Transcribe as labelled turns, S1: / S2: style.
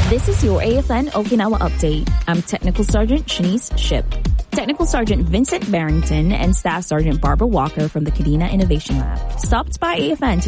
S1: This is your AFN Okinawa update. I'm Technical Sergeant Shanice Ship. Technical Sergeant Vincent Barrington and Staff Sergeant Barbara Walker from the Kadena Innovation Lab stopped by AFN to